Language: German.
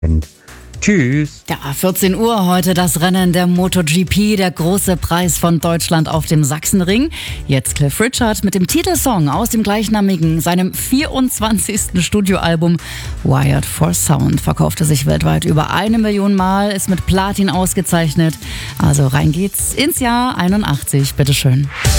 Tschüss. Ja, 14 Uhr heute das Rennen der MotoGP, der große Preis von Deutschland auf dem Sachsenring. Jetzt Cliff Richard mit dem Titelsong aus dem gleichnamigen, seinem 24. Studioalbum Wired for Sound. Verkaufte sich weltweit über 1 Million Mal, ist mit Platin ausgezeichnet. Also rein geht's ins Jahr 81, bitteschön.